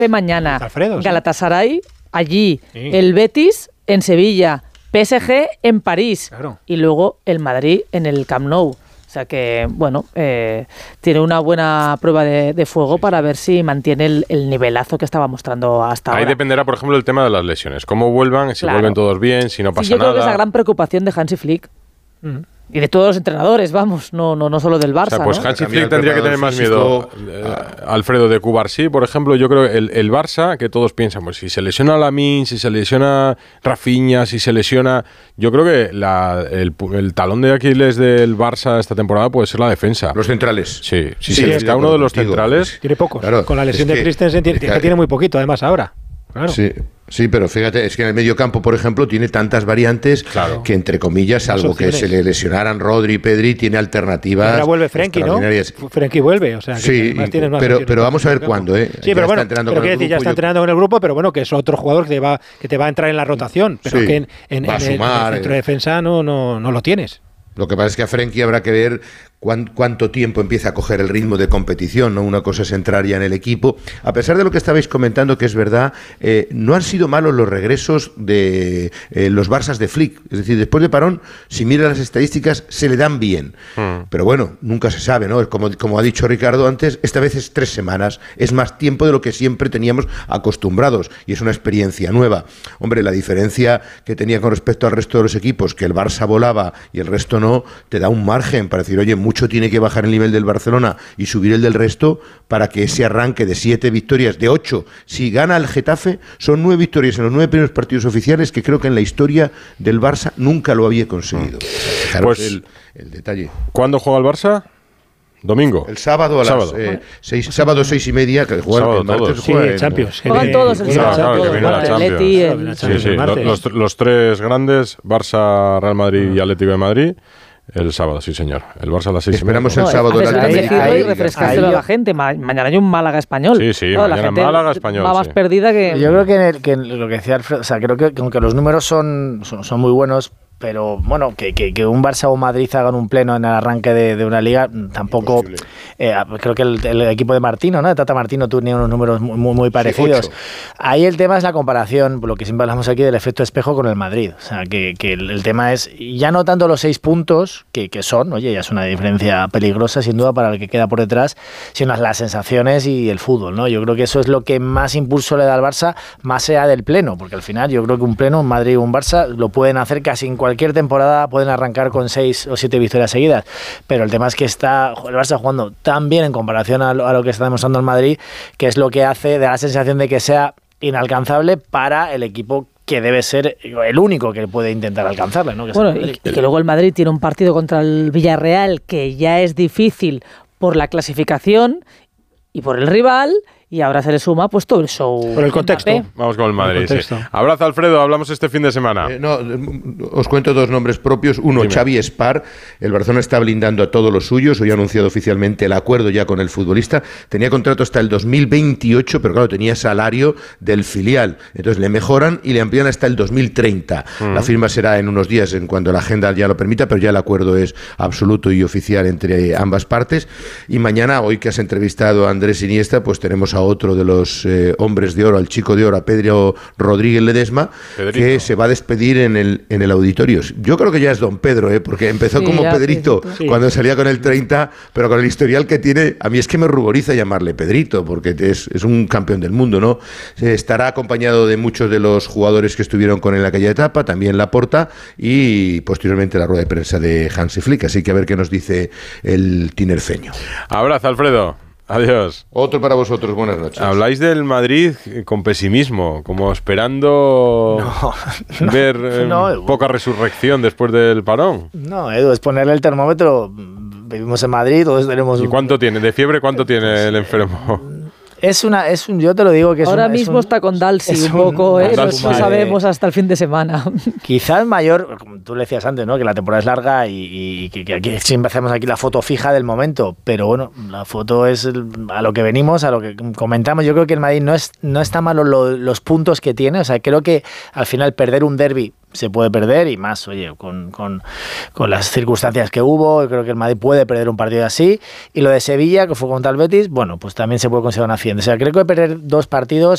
mañana. Alfredo, sí. Galatasaray, allí. Sí. El Betis en Sevilla. PSG en París. Claro. Y luego el Madrid en el Camp Nou. O sea que, bueno, tiene una buena prueba de fuego para ver si mantiene el nivelazo que estaba mostrando hasta ahora. Ahí dependerá, por ejemplo, el tema de las lesiones. Cómo vuelvan, si Claro. vuelven todos bien, si no pasa yo creo que es nada. la gran preocupación de Hansi Flick. Y de todos los entrenadores, vamos, no solo del Barça. O sea, pues ¿no? Hansi También Flick tendría que tener más miedo, Alfredo, de Cubarsí, por ejemplo. Yo creo que el Barça, que todos piensan, pues si se lesiona Lamine, si se lesiona Rafinha, si se lesiona... Yo creo que el talón de Aquiles del Barça esta temporada puede ser la defensa. Los centrales. Sí, si Sí, se les estoy cae de uno de acuerdo los contigo. centrales... Tiene pocos. Claro, Con la lesión es de que- Christensen es que- tiene muy poquito, además, ahora. Claro. Sí, pero fíjate, es que en el medio campo, por ejemplo, tiene tantas variantes que, entre comillas, salvo que se le lesionaran Rodri y Pedri, tiene alternativas. Ahora vuelve Frenkie, ¿no? extraordinarias. Frenkie vuelve, o sea, que Sí, además tienes más pero opciones vamos a ver en el campo. cuándo, ¿eh? Sí, Ya pero bueno, está entrenando pero con el quiero decir, ya grupo, está yo- entrenando con el grupo, pero bueno, que es otro jugador que te va a entrar en la rotación, pero Sí, que en va a el sumar, centro de defensa no lo tienes. Lo que pasa es que a Frenkie habrá que ver cuánto tiempo empieza a coger el ritmo de competición, ¿no? Una cosa es entrar ya en el equipo. A pesar de lo que estabais comentando, que es verdad, no han sido malos los regresos de los Barças de Flick. Es decir, después de parón, si miras las estadísticas, se le dan bien. Pero bueno, nunca se sabe, ¿no? Como ha dicho Ricardo antes, esta vez es 3 semanas. Es más tiempo de lo que siempre teníamos acostumbrados. Y es una experiencia nueva. Hombre, la diferencia que tenía con respecto al resto de los equipos, que el Barça volaba y el resto no, te da un margen para decir, oye, mucho tiene que bajar el nivel del Barcelona y subir el del resto para que ese arranque de 7 victorias, de 8, si gana el Getafe, son 9 victorias en los 9 primeros partidos oficiales, que creo que en la historia del Barça nunca lo había conseguido. Fijaros Pues, el detalle. ¿Cuándo juega el Barça? Domingo. El sábado a Sábado. las 6:30, que juega Sábado el martes. todos. Sí, juega Champions. Juegan todos el Claro, sábado. claro, que viene la El Champions. Atleti, Claro, la Sí, Champions sí, el martes. los tres grandes, Barça, Real Madrid y Atlético de Madrid, el sábado, sí señor. El Barça a las 6:30. Esperamos el No, sábado haces la bien Champions. decirlo y ahí- refrescárselo a la gente. Mañana hay un Málaga español. Sí, sí, Claro, la mañana gente Málaga español, va más sí. perdida que... Yo creo que lo que decía Alfredo, o sea, creo que aunque los números son muy buenos, pero bueno, que un Barça o Madrid hagan un pleno en el arranque de una liga, tampoco... creo que el equipo de Martino, ¿no? De Tata Martino tenía unos números muy parecidos. 8. Ahí el tema es la comparación, por lo que siempre hablamos aquí, del efecto espejo con el Madrid. O sea, que el tema es ya no tanto los 6 puntos, que son, oye, ya es una diferencia peligrosa, sin duda, para el que queda por detrás, sino las sensaciones y el fútbol, ¿no? Yo creo que eso es lo que más impulso le da al Barça, más allá del pleno, porque al final yo creo que un pleno, un Madrid o un Barça, lo pueden hacer casi en cualquier temporada, pueden arrancar con 6 o 7 victorias seguidas, pero el tema es que está el Barça jugando tan bien en comparación a lo que está demostrando el Madrid, que es lo que hace, da la sensación de que sea inalcanzable para el equipo que debe ser el único que puede intentar alcanzarle, ¿no? Que Bueno, es el Madrid. y que luego el Madrid tiene un partido contra el Villarreal que ya es difícil por la clasificación y por el rival, y ahora se le suma pues todo el show. Por el contexto. Mbappé. Vamos con el Madrid, sí. contexto. Abrazo, Alfredo, hablamos este fin de semana. Os cuento 2 nombres propios. Uno, Dime. Xavi Espar. El Barcelona está blindando a todos los suyos. Hoy ha anunciado oficialmente el acuerdo ya con el futbolista. Tenía contrato hasta el 2028, pero claro, tenía salario del filial. Entonces le mejoran y le amplían hasta el 2030. La firma será en unos días, en cuanto la agenda ya lo permita, pero ya el acuerdo es absoluto y oficial entre ambas partes. Y mañana, hoy que has entrevistado a Andrés Iniesta, pues tenemos a otro de los hombres de oro, al chico de oro, a Pedro Rodríguez Ledesma, Pedrito. que se va a despedir en el auditorio. Yo creo que ya es don Pedro, porque empezó Sí, como ya, Pedrito Pedrito. Sí. cuando salía con el 30, pero con el historial que tiene, a mí es que me ruboriza llamarle Pedrito, porque es un campeón del mundo, ¿no? Estará acompañado de muchos de los jugadores que estuvieron con él en aquella etapa, también Laporta, y posteriormente la rueda de prensa de Hansi Flick, así que a ver qué nos dice el tinerfeño. Abrazo, Alfredo. Adiós. Otro para vosotros, buenas noches. Habláis del Madrid con pesimismo, como esperando ver no. poca resurrección después del parón. No, Edu, es ponerle el termómetro. Vivimos en Madrid, todos tenemos... ¿Y cuánto tiene? ¿De fiebre cuánto tiene el enfermo? Yo te lo digo que es Ahora un- es mismo un- está con Dalsi es un poco, un- no Dalsi. sabemos hasta el fin de semana. Quizás mayor, como tú le decías antes, ¿no? Que la temporada es larga y que aquí siempre hacemos aquí la foto fija del momento, pero bueno, la foto es a lo que venimos, a lo que comentamos. Yo creo que el Madrid no está malo los puntos que tiene, o sea, creo que al final perder un derbi se puede perder y más, oye, con las circunstancias que hubo, creo que el Madrid puede perder un partido así, y lo de Sevilla, que fue contra el Betis, bueno, pues también se puede considerar un accidente. O sea, creo que perder 2 partidos